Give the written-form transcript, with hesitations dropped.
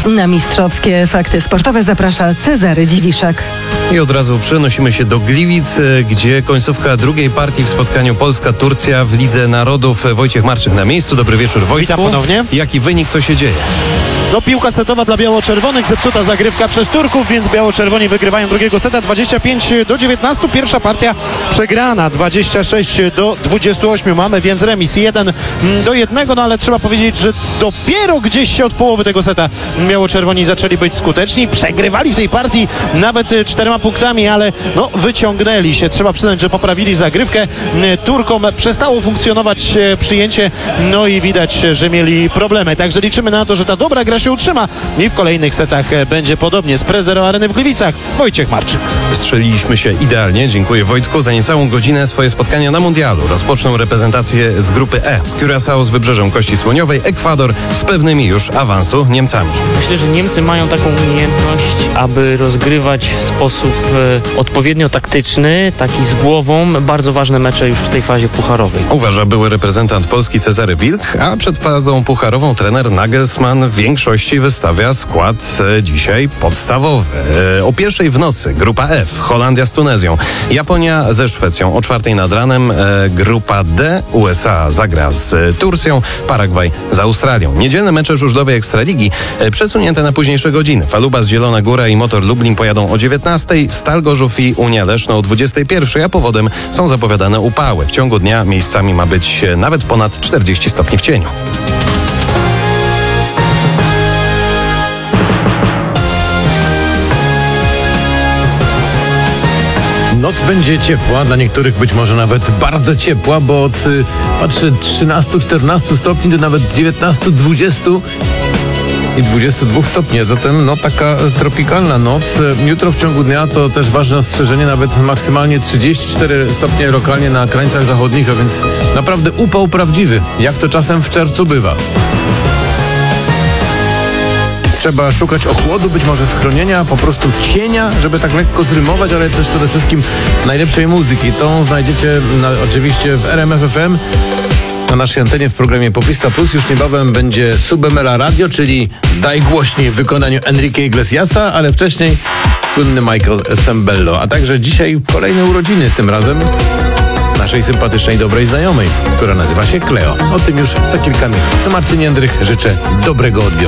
Na mistrzowskie fakty sportowe zaprasza Cezary Dziwiszek. I od razu przenosimy się do Gliwic, gdzie końcówka drugiej partii w spotkaniu Polska-Turcja w Lidze Narodów. Wojciech Marczyk na miejscu. Dobry wieczór, Wojtku. Witam ponownie. Jaki wynik, co się dzieje? No, piłka setowa dla biało-czerwonych, zepsuta zagrywka przez Turków, więc biało-czerwoni wygrywają drugiego seta 25-19. Pierwsza partia przegrana 26-28. Mamy więc remis 1-1. No ale trzeba powiedzieć, że dopiero gdzieś się od połowy tego seta biało-czerwoni zaczęli być skuteczni. Przegrywali w tej partii nawet 4 punktami, ale no wyciągnęli się. Trzeba przyznać, że poprawili zagrywkę. Turkom przestało funkcjonować przyjęcie, no i widać, że mieli problemy. Także liczymy na to, że ta dobra gra się utrzyma i w kolejnych setach będzie podobnie. Z Prezero Areny w Gliwicach Wojciech Marczyk. Strzeliliśmy się idealnie. Dziękuję, Wojtku. Za niecałą godzinę swoje spotkania na mundialu rozpoczną reprezentacje z grupy E. Curaçao z Wybrzeżem Kości Słoniowej, Ekwador z pewnymi już awansu Niemcami. Myślę, że Niemcy mają taką umiejętność, aby rozgrywać w sposób odpowiednio taktyczny, taki z głową, bardzo ważne mecze już w tej fazie pucharowej. Uważa były reprezentant Polski Cezary Wilk, a przed fazą pucharową trener Nagelsmann w większości wystawia skład dzisiaj podstawowy. O 1:00 w nocy grupa F, Holandia z Tunezją, Japonia ze Szwecją. O 4:00 nad ranem grupa D, USA zagra z Turcją, Paragwaj z Australią. Niedzielne mecze żużlowej Ekstraligi przesunięte na późniejsze godziny. Falubas, Zielona Góra i Motor Lublin pojadą o 19:00, Stal Gorzów i Unia Leszno o 21:00, a powodem są zapowiadane upały. W ciągu dnia miejscami ma być nawet ponad 40 stopni w cieniu. Noc będzie ciepła, dla niektórych być może nawet bardzo ciepła, bo od 13-14 stopni do nawet 19-20 i 22 stopni. Zatem taka tropikalna noc. Jutro w ciągu dnia to też ważne ostrzeżenie, nawet maksymalnie 34 stopnie lokalnie na krańcach zachodnich, a więc naprawdę upał prawdziwy, jak to czasem w czerwcu bywa. Trzeba szukać ochłodu, być może schronienia, po prostu cienia, żeby tak lekko zrymować, ale też przede wszystkim najlepszej muzyki. Tą znajdziecie oczywiście w RMF FM. Na naszej antenie w programie Popista Plus już niebawem będzie Subemela Radio, czyli Daj głośniej w wykonaniu Enrique Iglesiasa, ale wcześniej słynny Michael Sembello. A także dzisiaj kolejne urodziny, tym razem naszej sympatycznej, dobrej znajomej, która nazywa się Kleo. O tym już za kilka minut. To Marcin Jędrych, życzę dobrego odbioru.